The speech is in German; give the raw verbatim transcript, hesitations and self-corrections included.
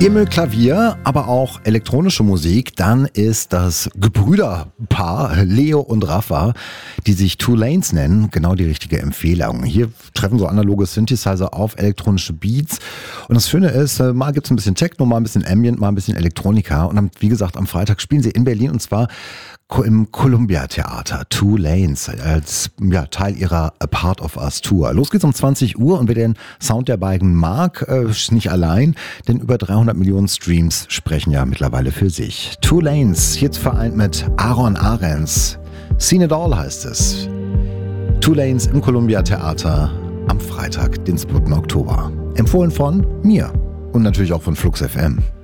Ihr mögt Klavier, aber auch elektronische Musik, dann ist das Gebrüderpaar Leo und Rafa, die sich Two Lanes nennen, genau die richtige Empfehlung. Hier treffen so analoge Synthesizer auf elektronische Beats und das Schöne ist, mal gibt's ein bisschen Techno, mal ein bisschen Ambient, mal ein bisschen Elektronika und dann, wie gesagt, am Freitag spielen sie in Berlin und zwar im Columbia Theater, Two Lanes, als ja, Teil ihrer A Part of Us Tour. Los geht's um zwanzig Uhr und wer den Sound der beiden mag, äh, ist nicht allein, denn über dreihundert Millionen Streams sprechen ja mittlerweile für sich. Two Lanes, jetzt vereint mit Aaron Ahrens. Seen It All heißt es. Two Lanes im Columbia Theater am Freitag, den zweiten Oktober. Empfohlen von mir und natürlich auch von Flux F M.